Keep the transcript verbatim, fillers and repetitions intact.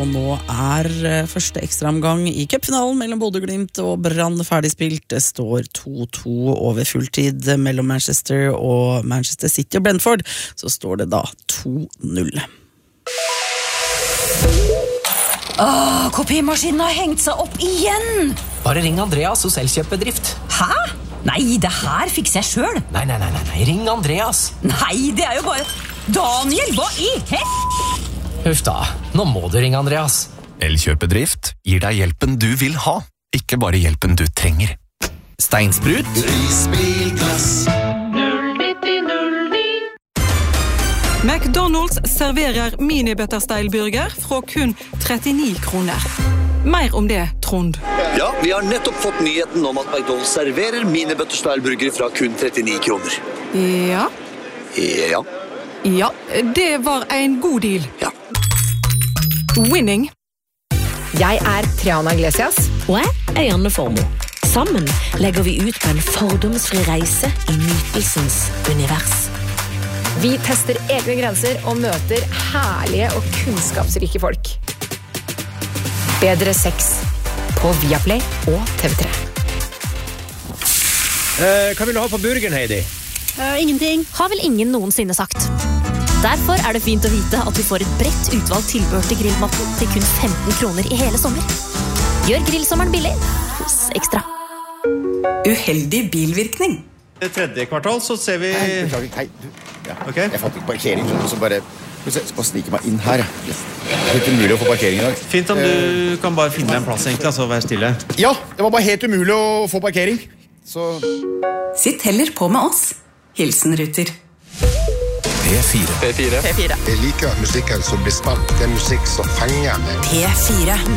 og nå er første ekstraomgang i cupfinalen mellom Bodø/Glimt og Brann ferdigspilt. Det står to to over fulltid mellom Manchester og Manchester City og Brentford, så står det da to null. Åh, kopimaskinen har hengt seg opp igjen! Bare ring Andreas hos Elkjøp-bedrift. Hæ? Nei, det her fikser jeg selv. Nei, nei, nei, nei, ring Andreas. Nei, det er jo bare... Daniel, hva i hel... Huff da, nå må du ringe Andreas. Elkjøp-bedrift gir deg hjelpen du vil ha, ikke bare hjelpen du trenger. Steinsprut, Risbilglass. McDonald's serverer mini-butterstyle-burger fra kun trettini kroner. Mer om det, Trond. Ja, vi har nettopp fått nyheten om at McDonald's serverer mini-butterstyle-burger fra kun trettini kroner. Ja, Ja, ja, det var en god deal. ja. Winning. Jeg er Triana Iglesias. Og jeg er Janne Formo. Sammen legger vi ut på en fordomsfri reise i nytelsens univers. Vi tester egne grenser og møter herlige og kunnskapsrike folk. Bedre sex på Viaplay og T V tre. Eh, hva vil du ha på burgeren, Heidi? Uh, ingenting. Har vel ingen noensinne sagt. Derfor er det fint å vite at vi får et bredt utvalgt tilbør til grillmatten til kun femten kroner i hele sommer. Gjør grillsommeren billig hos Ekstra. Uheldig bilvirkning. I tredje kvartal så ser vi... Nei, beklager, hei, du. Ja, okay. Jeg fant ikke parkering, så bare... Jeg skal snike meg inn her. Det er helt umulig å få parkering i dag. Fint om du kan bare finne en plass egentlig, altså vær stille. Ja, det var bare helt umulig å få parkering. Så... Sitt heller på med oss. Hilsen Ruter. P fire. P fire. P fire. Jeg liker musikken som blir spilt. Det er musikk som fenger meg. P fire.